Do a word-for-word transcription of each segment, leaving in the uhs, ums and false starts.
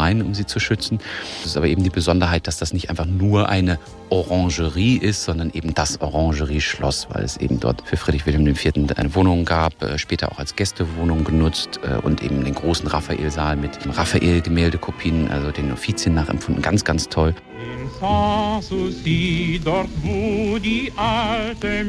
rein, um sie zu schützen. Das ist aber eben die Besonderheit, dass das nicht einfach nur eine Orangerie ist, sondern eben das Orangerie-Schloss, weil es eben dort für Friedrich Wilhelm der Vierte eine Wohnung gab, später auch als Gästewohnung genutzt und eben den großen Raphael-Saal mit Raphael-Gemäldekopien, also den Offizien nachempfunden. Ganz, ganz toll. Sans Souci, dort wo die alte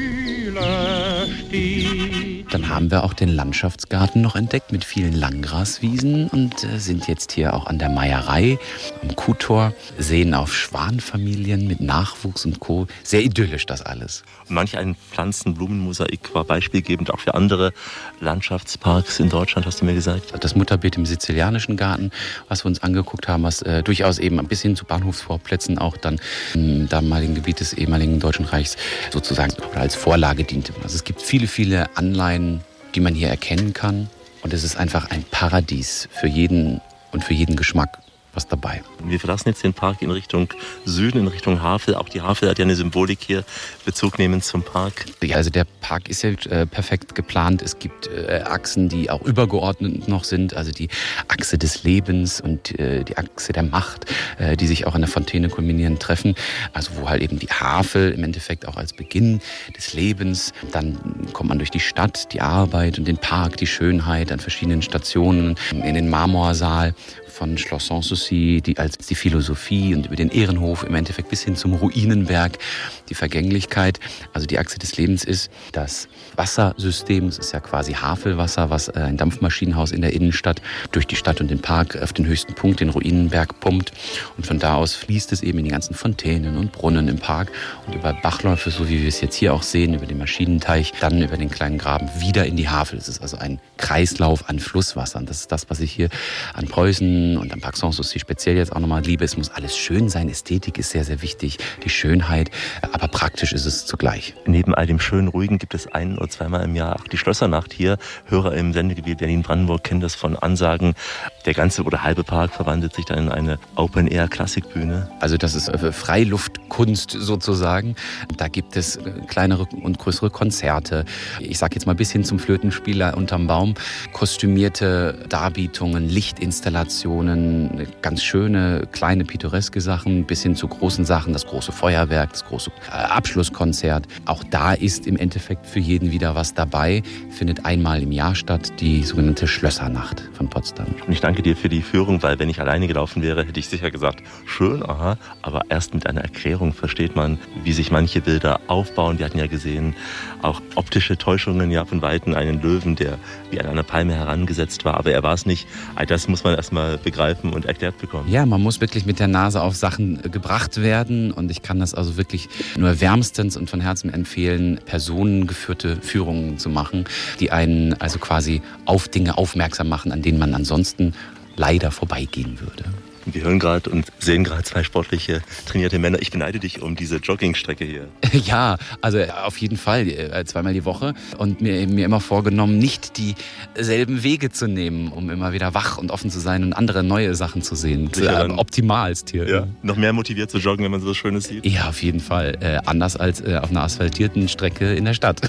Mühle steht. Dann haben wir auch den Landschaftsgarten noch entdeckt mit vielen Langgraswiesen und äh, sind jetzt hier auch an der Meierei am Kuhtor, sehen auf Schwanfamilien mit Nachwuchs und Co. Sehr idyllisch das alles. Manch ein Pflanzen-Blumenmosaik war beispielgebend auch für andere Landschaftsparks in Deutschland, hast du mir gesagt. Das Mutterbeet im Sizilianischen Garten, was wir uns angeguckt haben, was äh, durchaus eben ein bisschen zu Bahnhofsvorplätzen auch dann im damaligen Gebiet des ehemaligen Deutschen Reichs sozusagen als Vorlage diente. Also es gibt viele, viele Anleihen, die man hier erkennen kann. Und es ist einfach ein Paradies für jeden und für jeden Geschmack was dabei. Wir verlassen jetzt den Park in Richtung Süden, in Richtung Havel. Auch die Havel hat ja eine Symbolik hier, Bezug nehmen zum Park. Ja, also der Park ist ja äh, perfekt geplant. Es gibt äh, Achsen, die auch übergeordnet noch sind. Also die Achse des Lebens und äh, die Achse der Macht, äh, die sich auch an der Fontäne kulminieren, treffen. Also wo halt eben die Havel im Endeffekt auch als Beginn des Lebens. Dann kommt man durch die Stadt, die Arbeit und den Park, die Schönheit an verschiedenen Stationen, in den Marmorsaal von Schloss Sanssouci, die als die Philosophie und über den Ehrenhof im Endeffekt bis hin zum Ruinenberg, die Vergänglichkeit, also die Achse des Lebens ist das Wassersystem. Es ist ja quasi Havelwasser, was ein Dampfmaschinenhaus in der Innenstadt durch die Stadt und den Park auf den höchsten Punkt, den Ruinenberg, pumpt. Und von da aus fließt es eben in die ganzen Fontänen und Brunnen im Park und über Bachläufe, so wie wir es jetzt hier auch sehen, über den Maschinenteich, dann über den kleinen Graben wieder in die Havel. Es ist also ein Kreislauf an Flusswassern. Das ist das, was ich hier an Preußen und am Park Sanssouci speziell jetzt auch nochmal liebe. Es muss alles schön sein. Ästhetik ist sehr, sehr wichtig. Die Schönheit. Aber praktisch ist es zugleich. Neben all dem schönen, ruhigen gibt es ein- oder zweimal im Jahr auch die Schlössernacht hier. Hörer im Sendegebiet Berlin-Brandenburg kennen das von Ansagen. Der ganze oder halbe Park verwandelt sich dann in eine Open-Air-Klassikbühne. Also das ist Freiluftkunst sozusagen. Da gibt es kleinere und größere Konzerte. Ich sage jetzt mal bis hin zum Flötenspieler unterm Baum. Kostümierte Darbietungen, Lichtinstallationen, ganz schöne, kleine, pittoreske Sachen bis hin zu großen Sachen. Das große Feuerwerk, das große Abschlusskonzert. Auch da ist im Endeffekt für jeden wieder was dabei. Findet einmal im Jahr statt, die sogenannte Schlössernacht von Potsdam. Und ich danke dir für die Führung, weil wenn ich alleine gelaufen wäre, hätte ich sicher gesagt, schön, aha, aber erst mit einer Erklärung versteht man, wie sich manche Bilder aufbauen. Wir hatten ja gesehen, auch optische Täuschungen, ja von Weitem einen Löwen, der wie an einer Palme herangesetzt war, aber er war es nicht. All das muss man erstmal begreifen und erklärt bekommen. Ja, man muss wirklich mit der Nase auf Sachen gebracht werden und ich kann das also wirklich nur wärmstens und von Herzen empfehlen, personengeführte Führungen zu machen, die einen also quasi auf Dinge aufmerksam machen, an denen man ansonsten leider vorbeigehen würde. Wir hören gerade und sehen gerade zwei sportliche, trainierte Männer. Ich beneide dich um diese Joggingstrecke hier. Ja, also auf jeden Fall, zweimal die Woche. Und mir, mir immer vorgenommen, nicht dieselben Wege zu nehmen, um immer wieder wach und offen zu sein und andere neue Sachen zu sehen. Sicher, optimalst hier. Ja, noch mehr motiviert zu joggen, wenn man so was Schönes sieht? Ja, auf jeden Fall. Äh, anders als äh, auf einer asphaltierten Strecke in der Stadt.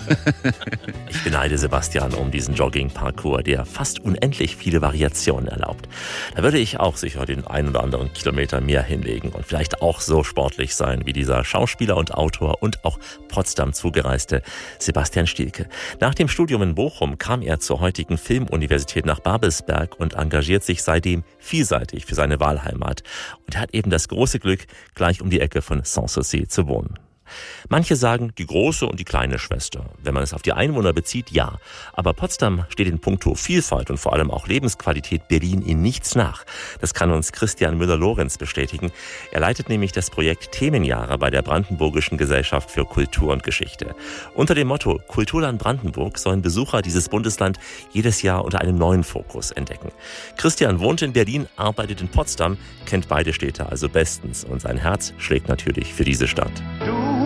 Ich beneide Sebastian um diesen Jogging-Parcours, der fast unendlich viele Variationen erlaubt. Da würde ich auch sicher den einen oder anderen Kilometer mehr hinlegen und vielleicht auch so sportlich sein wie dieser Schauspieler und Autor und auch Potsdam zugereiste Sebastian Stielke. Nach dem Studium in Bochum kam er zur heutigen Filmuniversität nach Babelsberg und engagiert sich seitdem vielseitig für seine Wahlheimat. Und er hat eben das große Glück, gleich um die Ecke von Sanssouci zu wohnen. Manche sagen, die große und die kleine Schwester. Wenn man es auf die Einwohner bezieht, ja. Aber Potsdam steht in puncto Vielfalt und vor allem auch Lebensqualität Berlin in nichts nach. Das kann uns Christian Müller-Lorenz bestätigen. Er leitet nämlich das Projekt Themenjahre bei der Brandenburgischen Gesellschaft für Kultur und Geschichte. Unter dem Motto Kulturland Brandenburg sollen Besucher dieses Bundesland jedes Jahr unter einem neuen Fokus entdecken. Christian wohnt in Berlin, arbeitet in Potsdam, kennt beide Städte also bestens und sein Herz schlägt natürlich für diese Stadt. Du